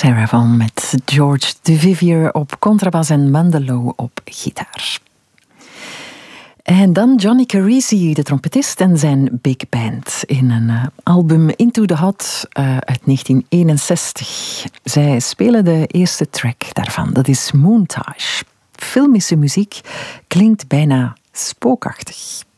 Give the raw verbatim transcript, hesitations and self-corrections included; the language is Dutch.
Sarah Vaughan met George Duvivier op contrabas en Mandelo op gitaar. En dan Johnny Carisi, de trompetist en zijn big band in een uh, album Into the Hot uh, uit negentien eenenzestig. Zij spelen de eerste track daarvan, dat is Moontage. Filmische muziek klinkt bijna spookachtig.